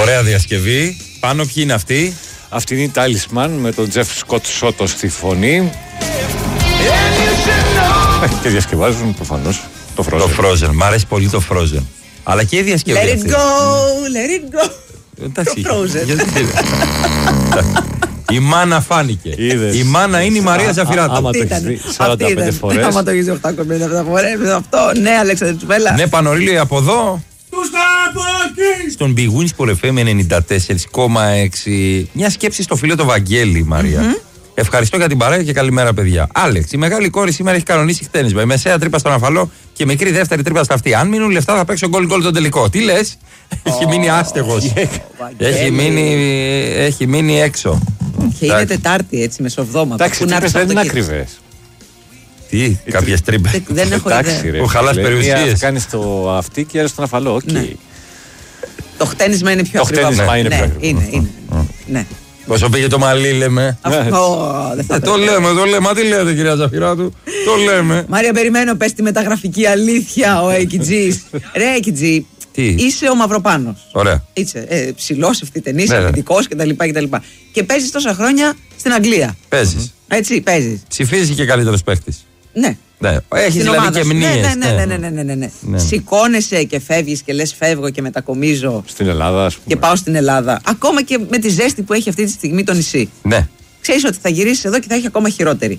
Ωραία διασκευή. Πάνω ποιοι είναι αυτοί? Αυτή είναι η Talisman με τον Jeff Scott Soto στη φωνή. Και διασκευάζουν προφανώς το Frozen. Το Frozen. Μ' αρέσει πολύ το Frozen. Αλλά και η διασκευή. Let it αυτή. go, let it go. Εντάξει. Το Frozen. Η μάνα φάνηκε. Είδες. Η μάνα είναι η Μαρία Ζαφυράτου. Άμα το έχεις δει 45 φορές. Άμα το έχεις δει 850 φορές. Αυτό, ναι, Αλέξανδρε Τσουβέλλα. Ναι, Πανορίλη, από εδώ. Στον Big Wins Sport FM 94,6. Μια σκέψη στο φίλο το Βαγγέλη, Μαρία. Ευχαριστώ για την παρέα και καλημέρα, παιδιά. Άλεξ, η μεγάλη κόρη σήμερα έχει κανονίσει χτένισμα. Η μεσαία τρύπα στον αφαλό και μικρή δεύτερη τρύπα στα αυτή. Αν μείνουν λεφτά, θα παίξω γκολ τον τελικό. Τι λες? Έχει μείνει άστεγος. Έχει μείνει έξω. Και είναι Τετάρτη, έτσι, μεσοβδόματα. Εντάξει, οι τρύπες δεν είναι ακριβές. Τι, κάποιες τρύπες. Δεν έχω ιδέα. Που χαλάς περιουσίες. Κάνεις το αυτή και στον αφαλό. Το χτένισμα είναι πιο ακριβό. Το χτένισμα είναι πιο ακριβό. Είναι. Πόσο πήγε το μαλλί, λέμε. Το λέμε. Μα τι λέτε, κυρία Ζαφυράτου? Το λέμε. Μάρια, περιμένω, πες τη μεταγραφική αλήθεια ο Αικιτζής. Ρε Αικιτζή, είσαι ο Μαυροπάνος. Ωραία. Είσαι ψηλός, ευθυτενής, αμυντικός κτλ. Και παίζεις τόσα χρόνια στην Αγγλία. Παίζεις. Έτσι, παίζεις. Ψηφίζει και καλύτερος παίχτης. Ναι. Έχεις δηλαδή και μνήες. Ναι. Σηκώνεσαι και φεύγεις και λες φεύγω και μετακομίζω στην Ελλάδα, ας πούμε. Και πάω στην Ελλάδα. Ακόμα και με τη ζέστη που έχει αυτή τη στιγμή το νησί. Ναι. Ξέρεις ότι θα γυρίσεις εδώ και θα έχει ακόμα χειρότερη.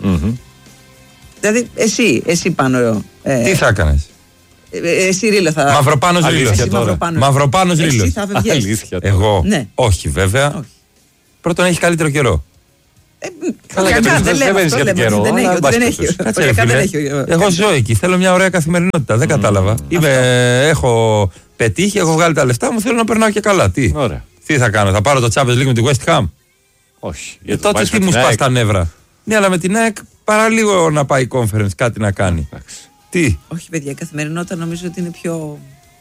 Δηλαδή εσύ πάνω. Τι θα έκανες? Εσύ Ρίλο θα. Μαυροπάνος Ρίλος. Μαυροπάνος Ρίλος. Εσύ θα βγες. Εγώ. Ναι. Όχι βέβαια. Όχι. Πρώτον έχει καλύτερο καιρό. Καλά, δεν παίρνεις για τον καιρό. Δεν έχει. Εγώ ζω εκεί. Θέλω μια ωραία καθημερινότητα. Δεν κατάλαβα. Έχω πετύχει, έχω βγάλει τα λεφτά μου. Θέλω να περνάω και καλά. Τι θα κάνω, θα πάρω το Champions League με τη West Ham? Όχι. Τότε τι μου σπάς τα νεύρα? Ναι, αλλά με την ΑΕΚ παραλίγο να πάει conference, κάτι να κάνει. Τι? Όχι, παιδιά, η καθημερινότητα νομίζω ότι είναι πιο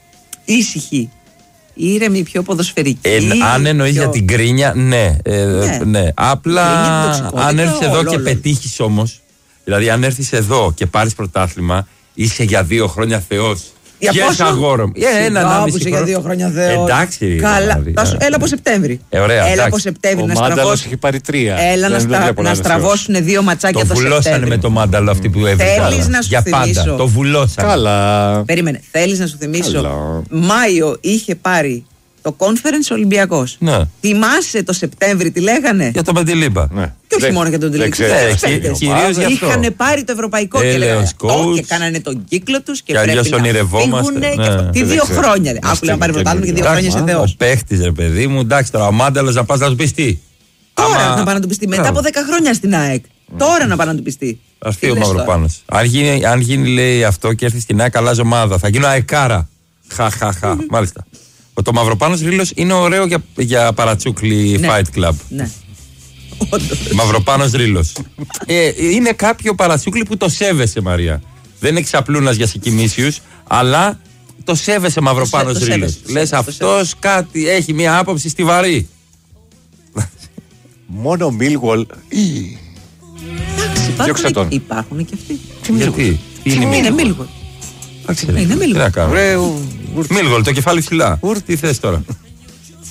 ήσυχη. Ήρεμη, πιο ποδοσφαιρική. Αν εννοείς για την κρίνια, ναι. Απλά αν έρθεις εδώ και πετύχεις όμως, δηλαδή αν έρθεις εδώ και πάρεις πρωτάθλημα, είσαι για 2 χρόνια θεός. Yes, αγόρο μου. Είσαι για 2 χρόνια θεός. Εντάξει. Καλά. Έλα από Σεπτέμβρη. Έλα από Σεπτέμβρη να στραβώσουν. Ο Μάνταλος έχει πάρει 3. Έλα να στραβώσουν 2 ματσάκια το Σεπτέμβρη. Το βουλώσανε με το Μάνταλο αυτοί που έβγαλαν. Θέλεις να σου θυμίσω? Το βουλώσανε. Καλά. Περίμενε. Θέλεις να σου θυμίσω? Μάιο είχε πάρει το conference Ολυμπιακός. Ναι. Θυμάσαι το Σεπτέμβρη τι λέγανε? Για το Μεντιλίμπα. Ναι. Και όχι μόνο για τον Τηλίκη. Κυρίως γι' αυτό. Είχαν πάρει το ευρωπαϊκό και λέγανε και κάνανε τον κύκλο τους και πρέπει να φύγουνε. Τι 2 χρόνια. Άκου να πάρει πρωτάθλημα και 2 χρόνια σε Θεός. Ο παίχτης, ρε παιδί μου, εντάξει τώρα ο Μάνταλος να πας να του πεις τι? Τώρα να πάει να του πιστεί. Μετά από 10 χρόνια στην ΑΕΚ. Τώρα να πάει να του πιστεί. Αυτή ο Μαυροπάνος. Αν γίνει, λέει, αυτό και έρθει στην ΑΕΚ, αλλάζει ομάδα. Θα γίνω αεκάρα. Χαχαχα. Μάλιστα. Το Μαυροπάνος Ρίλος είναι ωραίο για παρατσούκλι fight club. Ναι. Μαυροπάνος Ρίλος. Είναι κάποιο παρατσούκλι που το σέβεσαι, Μαρία. Δεν είναι ξαπλούνας για συγκινήσιους, αλλά το σέβεσαι, Μαυροπάνος Ρίλος. Λες αυτός κάτι έχει μια άποψη στιβαρή. Μόνο Μίλγουολ. Εντάξει, υπάρχουν και αυτοί. Γιατί? Είναι Μίλγουολ. Τι να κάνω. Μίλγουολ, το κεφάλι ψηλά. Τι θες τώρα?